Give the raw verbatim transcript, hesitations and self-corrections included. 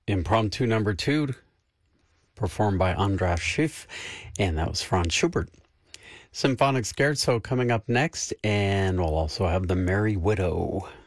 Impromptu number two, performed by Andras Schiff, and that was Franz Schubert. Symphonic Scherzo coming up next, and we'll also have The Merry Widow.